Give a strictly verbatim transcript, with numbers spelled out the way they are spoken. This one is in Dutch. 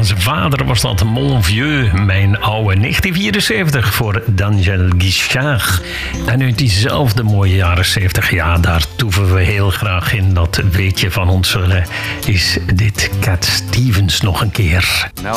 van zijn vader was dat Mon Vieux, mijn oude. negentien vierenzeventig voor Daniel Guichard. En uit diezelfde mooie jaren zeventig, ja, daar toeven we heel graag in. Dat weet je van ons, is dit Cat Stevens nog een keer.